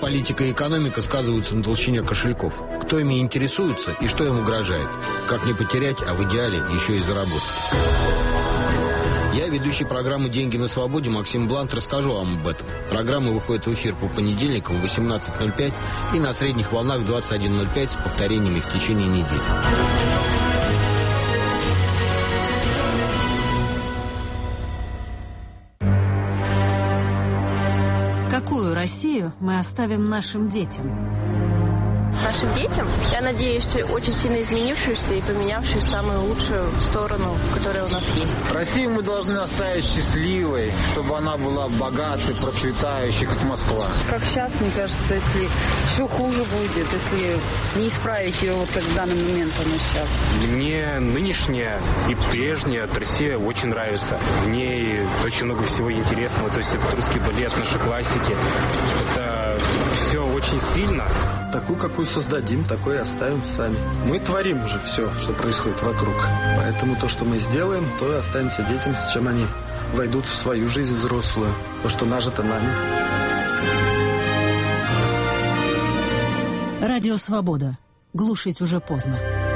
политика и экономика сказываются на толщине кошельков. Кто ими интересуется и что им угрожает. Как не потерять, а в идеале еще и заработать. Я, ведущий программы «Деньги на свободе» Максим Блант, расскажу вам об этом. Программа выходит в эфир по понедельникам в 18:05 и на средних волнах в 21:05 с повторениями в течение недели. Какую Россию мы оставим нашим детям? Нашим детям, я надеюсь, очень сильно изменившуюся и поменявшуюся в самую лучшую сторону, которая у нас есть. Россию мы должны оставить счастливой, чтобы она была богатой, процветающей, как Москва. Как сейчас, мне кажется, если еще хуже будет, если не исправить ее, вот как в данный момент она сейчас. Мне нынешняя и прежняя Россия очень нравится. В ней очень много всего интересного. То есть это русский балет, наши классики. Это все очень сильно. Такую, какую создадим, такой и оставим сами. Мы творим же все, что происходит вокруг. Поэтому то, что мы сделаем, то и останется детям, с чем они войдут в свою жизнь взрослую. То, что нажито нами. Радио «Свобода». Глушить уже поздно.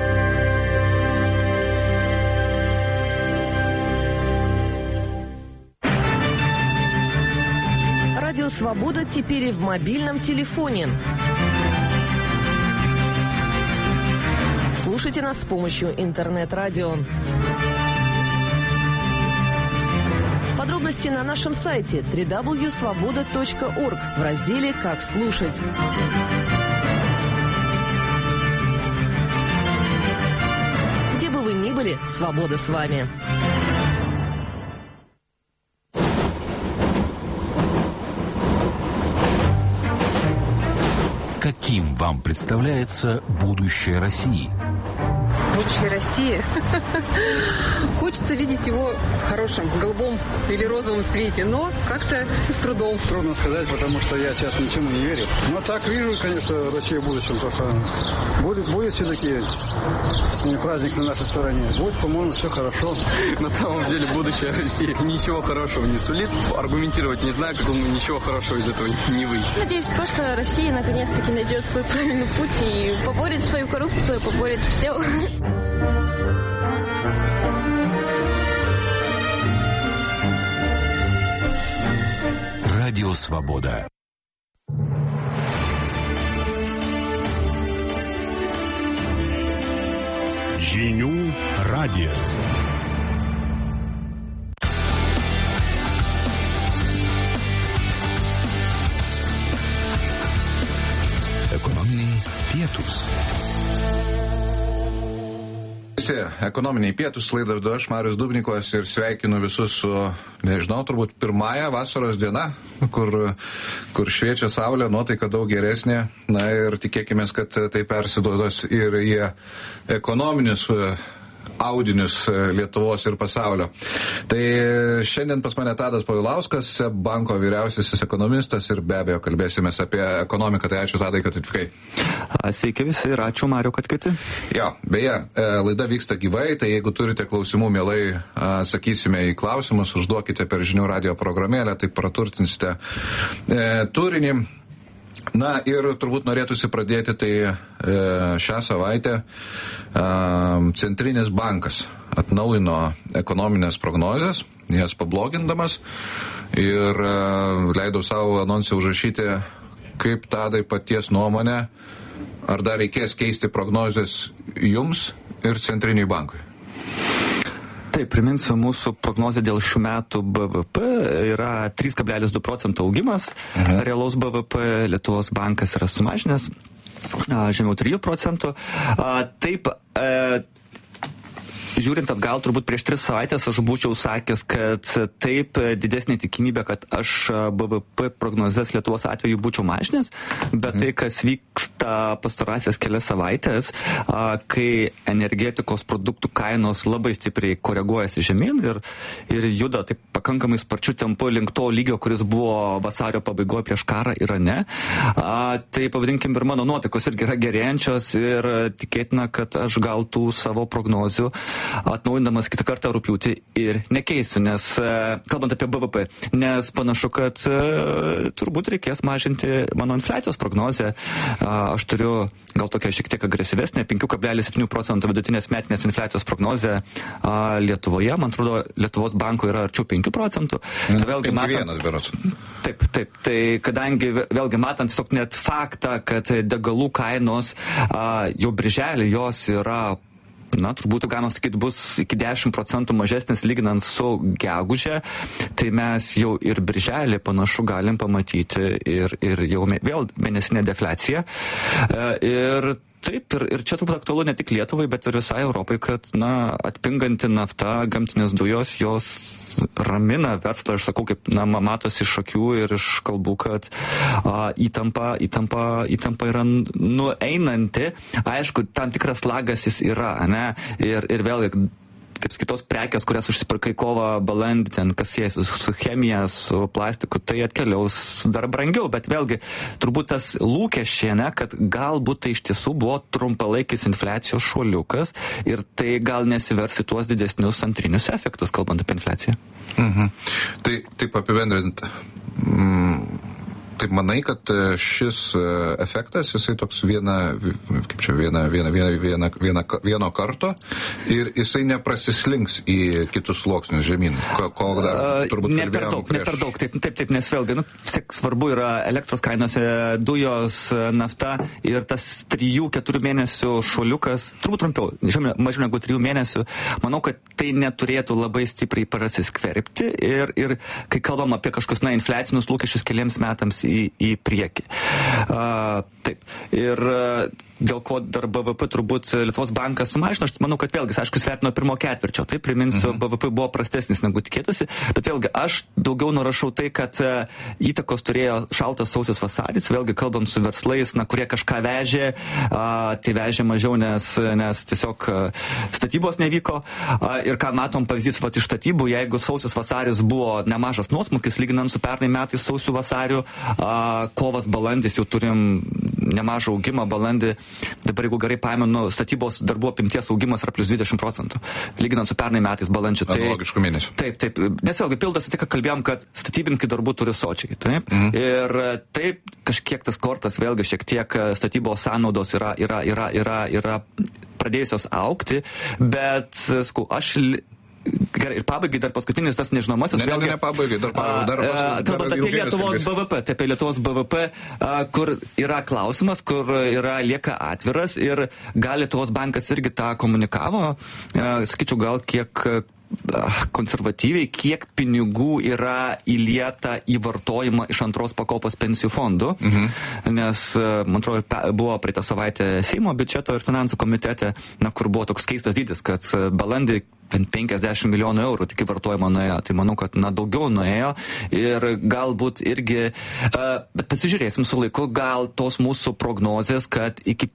Радио «Свобода» теперь и в мобильном телефоне. Слушайте нас с помощью интернет-радио. Подробности на нашем сайте www.svoboda.org в разделе «Как слушать». Где бы вы ни были, свобода с вами. Каким вам представляется будущее России? Будущее России. Хочется видеть его в хорошем, голубом или розовом цвете, но как-то с трудом. Трудно сказать, потому что я сейчас ничему не верю. Но так вижу, конечно, Россия в будущем. Будет все-таки праздник на нашей стороне. Будет, по-моему, все хорошо. На самом деле будущее России ничего хорошего не сулит. Аргументировать не знаю, как ничего хорошего из этого не выйдет. Надеюсь, просто Россия наконец-таки найдет свой правильный путь и поборет свою коррупцию, поборет все. Радио «Свобода». Žinių radijas. Ekonominiai pietūs. Ekonominiai pietūs, laidą vedu aš, Marius Dubnikovas, ir sveikinu visus su, nežinau, turbūt pirmąją vasaros diena, kur šviečia saulė, nuotaika daug geresnė, na ir tikėkime, kad tai persiduodas ir į ekonominius audinius Lietuvos ir pasaulio. Tai šiandien pas mane Tadas Povilauskas, banko vyriausiasis ekonomistas, ir be abejo kalbėsimės apie ekonomiką. Tai ačiū, Tadai, kad atvykai. Sveiki visi ir ačiū, Mariu, kad kiti. Jo, beje, laida vyksta gyvai, tai jeigu turite klausimų, mielai sakysime į klausimus, užduokite per žinių radio programėlę, tai praturtinsite turinį. Na ir turbūt norėtųsi pradėti tai šią savaitę Centrinis bankas atnaujino ekonominės prognozes, jas pablogindamas, ir leidau savo anonsę užrašyti, kaip Tadai paties nuomonė, ar dar reikės keisti prognozes jums ir Centriniui bankui. Taip, priminsiu, mūsų prognozė dėl šių metų BVP yra 3,2% augimas, realaus BVP Lietuvos bankas yra sumažinęs žemiau 3%. Taip, žiūrint atgal, turbūt prieš 3 savaitės aš būčiau sakęs, kad taip, didesnė tikimybė, kad aš BVP prognozes Lietuvos atveju būčiau mažinęs, bet tai, kas vyksta pastarąsias kelias savaitės, kai energetikos produktų kainos labai stipriai koreguojasi žemyn ir juda taip pakankamai sparčiu tempu link to lygio, kuris buvo vasario pabaigoje prieš karą Irane, tai pavadinkim ir mano nuotaikos irgi yra gerėjančios ir tikėtina, kad aš gal tų savo prognozių atnaujindamas kitą kartą rugpjūtį ir nekeisiu, nes kalbant apie BVP, nes panašu, kad turbūt reikės mažinti mano infliacijos prognozę. Aš turiu gal tokią šiek tiek agresyvesnę 5,7% vidutinės metinės infliacijos prognozę Lietuvoje. Man atrodo, Lietuvos banko yra arčiau 5%. Tai vėlgi 5,1 berods. Taip. Tai kadangi vėlgi matant tiesiog net faktą, kad degalų kainos jau birželį jos yra, turbūt galima sakyti, bus iki 10% mažesnis lyginant su gegužė, tai mes jau ir birželį panašu galim pamatyti ir jau vėl mėnesinė defliacija. Ir taip, ir čia turbūt aktualu ne tik Lietuvai, bet ir visai Europai, kad, atpinganti nafta, gamtinės dujos, jos ramina verslą, aš sakau, kaip, matosi iš akių ir iš kalbų, kad įtampa yra nueinanti. Aišku, tam tikras lagas jis yra, ne? Ir vėlgi, kaip kitos prekės, kurias užsipirkai kovą balandį, ten kas siejasi su chemija, su plastiku, tai atkeliaus dar brangiau, bet vėlgi turbūt tas lūkesčiai, kad galbūt tai iš tiesų buvo trumpalaikis infliacijos šuoliukas ir tai gal nesivers į tuos didesnius antrinius efektus, kalbant apie infliaciją. Tai taip apibendrinti. Taip manai, kad šis efektas, jisai toks vieno karto ir jisai neprasislinks į kitus sluoksnius žemyn, ko dar turbūt ne per daug, taip, nes vėlgi, svarbu yra elektros kainos, dujos, nafta ir tas 3-4 mėnesių šuoliukas, turbūt trumpiau, mažiau negu 3 mėnesių, manau, kad tai neturėtų labai stipriai prasiskverbti ir kai kalbam apie kažkokius infliacinius lūkesčius keliems metams į priekį. Taip. Ir dėl ko dar BVP turbūt Lietuvos bankas sumažino, aš manau, kad vėlgi, aišku, svertino pirmo ketvirčio, tai priminsiu, BVP buvo prastesnis negu tikėtasi, bet vėlgi, aš daugiau nurašau tai, kad įtakos turėjo šaltas sausis vasaris, vėlgi kalbam su verslais, kurie kažką vežė, tai vežė mažiau, nes tiesiog statybos nevyko, ir ką matom pavyzdys iš statybų, jeigu sausis vasaris buvo nemažas nuosmukis, lyginant su pernai metais sausiu vasariu, kovas balandis jau turim nemažą augimą, balandį dabar, jeigu gerai paimenu, statybos darbų apimties augimas yra plus 20%, lyginant su pernai metais balandžiu. Analogiškų mėnesių. Taip. Nes vėlgi pildosi tai, ką kalbėjom, kad statybininkai darbų turi sočiai. Taip? Ir taip, kažkiek tas kortas, vėlgi šiek tiek statybos sąnaudos yra pradėjusios augti, bet, aš gerai, ir pabaigai dar paskutinis tas nežinomasis. Ne pabaigai, kalbant apie Lietuvos BVP, apie Lietuvos BVP, kur yra klausimas, kur lieka atviras ir gal Lietuvos bankas irgi tą komunikavo, sakyčiau, gal kiek konservatyviai, kiek pinigų yra įlieta į vartojimą iš antros pakopos pensijų fondų, nes, man atrodo, buvo praeitą savaitę Seimo biudžeto ir finansų komitete, kur buvo toks keistas dydis, kad balandį 50 milijonų eurų tik į vartojimą nuėjo. Tai manau, kad daugiau nuėjo ir galbūt irgi, bet pasižiūrėsim su laiku, gal tos mūsų prognozės, kad iki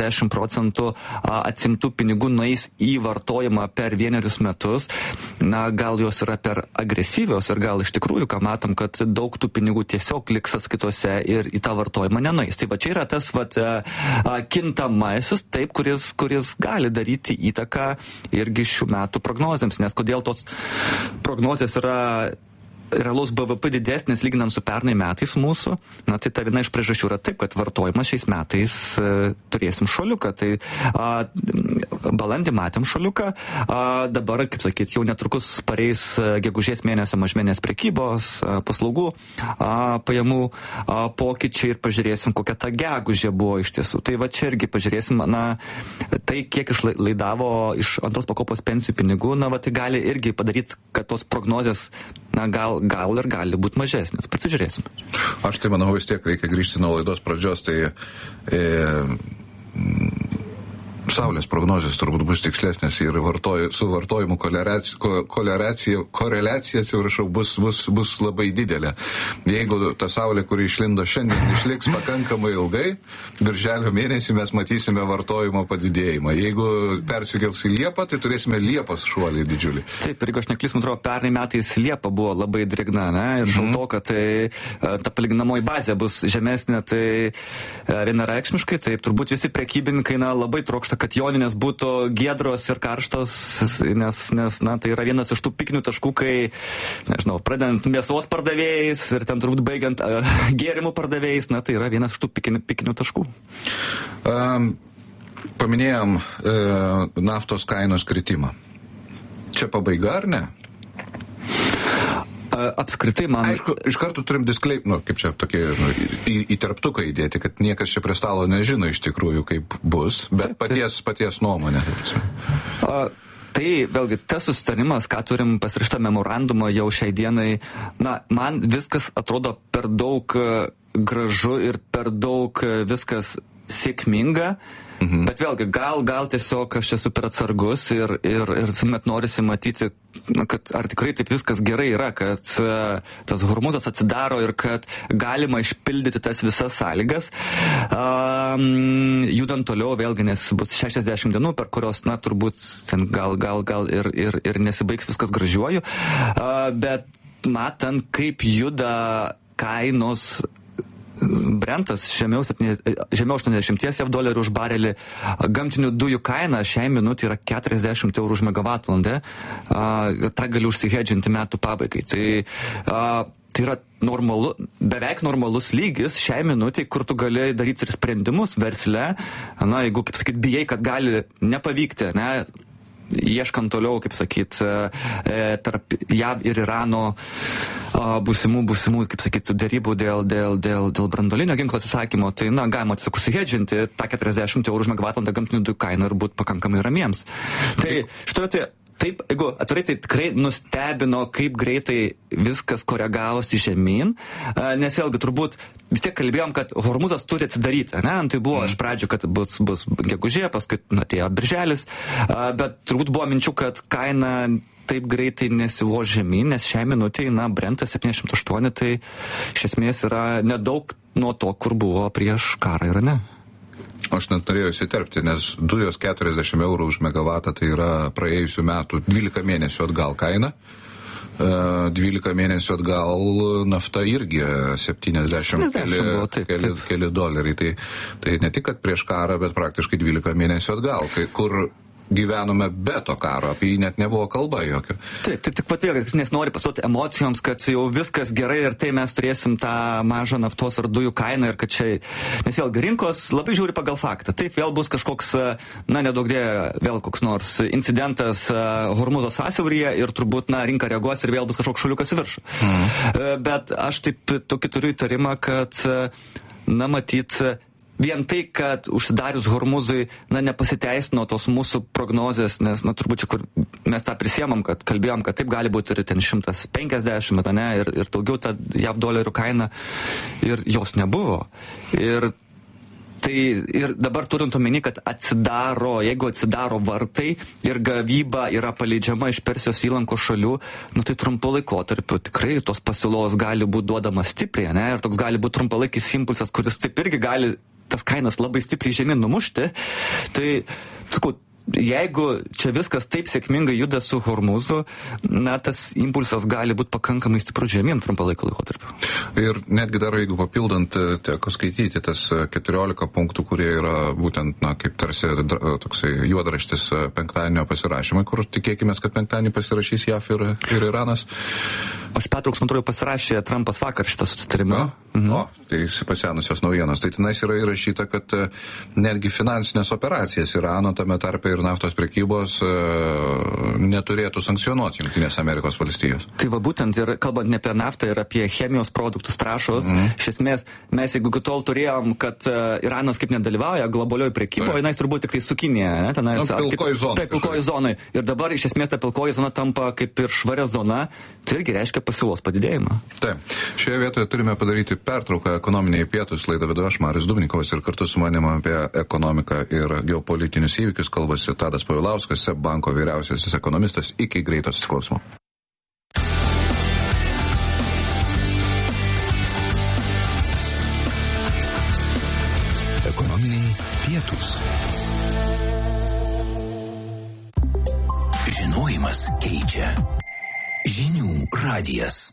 50% atsimtų pinigų nueis į vartojimą per 1 metus, gal jos yra per agresyvios ir gal iš tikrųjų, ką matom, kad daug tų pinigų tiesiog liks atskaitose ir į tą vartojimą nenueis. Tai va čia yra tas kintamasis, taip, kuris gali daryti įtaką irgi šių metų prognozėms, nes kodėl tos prognozės yra realus BVP didesnis lyginant su pernai metais mūsų, tai ta viena iš priežasčių yra taip, kad vartojimas šiais metais turėsim šuoliuką. Tai balandį matėm šuoliuką, dabar, kaip sakyt, jau netrukus pareis gegužės mėnesio mažmenės prekybos, paslaugų pajamų pokyčiai ir pažiūrėsim, kokia ta gegužė buvo iš tiesų. Tai va čia irgi pažiūrėsim, tai kiek išlaidavo iš antros pakopos pensijų pinigų, tai gali irgi padaryti, kad tos prognozės gal ir gali būti mažesnės. Pasižiūrėsim. Aš tai manau, vis tiek reikia grįžti nuo laidos pradžios, tai Saulės prognozės turbūt bus tikslesnės ir su vartojimu koreliacija bus labai didelė. Jeigu ta Saulė, kuri išlindo šiandien, išliks pakankamai ilgai, birželio mėnesį mes matysime vartojimo padidėjimą. Jeigu persikels į Liepą, tai turėsime Liepos šuolį didžiulį. Taip, ir jeigu aš neklystų, man atrodo, pernai metais Liepa buvo labai drėgna, ir šaltoka, tai ta palyginamoji bazė bus žemesnė, tai vienareikšmiškai, taip, turbūt visi prekybininkai labai trokšta, kad Joninės būtų giedros ir karštos, nes tai yra vienas iš tų pikinių taškų, kai, nežinau, pradedant mėsos pardavėjais ir ten turbūt baigiant gėrimų pardavėjais, tai yra vienas iš tų pikinių taškų. Paminėjom naftos kainos kritimą. Čia pabaiga ar ne? Apskritai, man... Aišku, iš karto turim kaip čia tokie įterptuką įdėti, kad niekas čia prie stalo nežino iš tikrųjų, kaip bus, bet paties nuomonė. Tai vėlgi, tas susitarimas, ką turim pasirašytą memorandumą jau šiai dienai, man viskas atrodo per daug gražu ir per daug viskas sėkminga. Bet vėlgi, gal tiesiog aš esu per atsargus ir met norisi matyti, kad ar tikrai taip viskas gerai yra, kad tas Hormuzas atsidaro ir kad galima išpildyti tas visas sąlygas. Judant toliau, vėlgi, nes bus 60 dienų, per kurios, turbūt ten gal ir nesibaigs viskas gražiuoju. Bet matant, kaip juda kainos, Brentas žemiau $80 JAV už barelį, gamtinių dujų kaina šiai minutė yra 40 eurų už megavatvalandę, tą gali užsihedžinti metų pabaigai. Tai yra beveik normalus lygis šiai minutė, kur tu gali daryti ir sprendimus versle, jeigu, kaip sakyt, bijai, kad gali nepavykti, ieškant toliau, kaip sakyt, tarp JAV ir Irano būsimų, kaip sakyt, derybų dėl branduolinio ginklo atsisakymo, tai, galima tiesiog užsihedžinti tą 40 eurų už megavatvalandę gamtinių dujų kainą ir būti pakankamai ramiems. Tai šitoje taip, jeigu atvirai, tai tikrai nustebino, kaip greitai viskas koregavosi žemyn, nes vėlgi turbūt vis tiek kalbėjom, kad Hormuzas turi atsidaryti, tai buvo iš pradžių, kad bus gegužė, paskui atėjo birželis, bet turbūt buvo minčių, kad kaina taip greitai nesivo žemyn, nes šią minutę, Brentas 78, tai iš esmės yra nedaug nuo to, kur buvo prieš karą, yra ne? Aš net norėjau įsiterpti, nes dujos 40 eurų už megavatą, tai yra praėjusių metų 12 mėnesių atgal kaina. 12 mėnesių atgal nafta irgi 70 keli doleriai. Tai ne tik, kad prieš karą, bet praktiškai 12 mėnesių atgal, kur gyvenome be to karo, apie jį net nebuvo kalba jokio. Taip, tik patėlė, nes nori pasuoti emocijoms, kad jau viskas gerai ir tai mes turėsim tą mažą naftos ar dujų kainą ir kad čia, nes vėlgi rinkos labai žiūri pagal faktą. Taip, vėl bus kažkoks, nedaugdė vėl koks nors incidentas Hormuzo sąsiauryje ir turbūt, rinka reaguos ir vėl bus kažkoks šuliukas į viršų. Bet aš taip tokį turiu įtarimą, kad, matyt, vien tai, kad užsidarius Hormuzui, nepasiteisino tos mūsų prognozės, nes, turbūt čia, kur mes tą prisiemam, kad kalbėjom, kad taip gali būti ir ten 150, ir daugiau ta JAV dolerių kaina, ir jos nebuvo. Ir dabar turint omeny, kad jeigu atsidaro vartai ir gavyba yra paleidžiama iš Persijos įlankos šalių, tai trumpo laikotarpiu tikrai tos pasiūlos gali būti duodamas stipriai, ir toks gali būti trumpalaikis impulsas, kuris taip irgi gali tas kainas labai stipriai žemyn numušti. Tai, sakau, jeigu čia viskas taip sėkmingai juda su Hormuzu, tas impulsas gali būti pakankamai stiprus žemyn trumpalaikio laikotarpiu. Ir netgi dar, jeigu papildant, teko skaityti tas 14 punktų, kurie yra būtent, kaip tarsi toksai juodraštis penktadienio pasirašymai, kur tikėkime, kad penktadienį pasirašys JAV ir Iranas. Aš pertrauks, man atrodo, pasirašė Trumpas vakar šitą susitarimą. Tai pasenusios naujienos. Tai tenais yra įrašyta, kad netgi finansinės operacijas Irano, tame tarpe ir naftos prekybos, neturėtų sankcionuoti Jungtinės Amerikos valstijos. Tai va būtent, ir kalbant ne apie naftą, ir apie chemijos produktus, trąšos, iš esmės mes, jeigu tol turėjom, kad Iranas kaip nedalyvauja globalioj prekyboje, jis turbūt tik tai su Kinija, pilkoji zonai. Ir dabar iš esmės ta pilkoji zona tampa kaip ir švaria zona, tai irgi reiškia pasiūlos padidėjimą. Taip. Šioje vietoje turime padaryti pertrauką ekonominiai pietūs. Laidą vedu aš, Marius Dubnikovas, ir kartu su manim apie ekonomiką ir geopolitinius įvykius kalbasi Tadas Povilauskas, SEB banko vyriausiasis ekonomistas. Iki greito susiklausimo. Ekonominiai pietūs. Žinojimas keičia. Žinių radijas.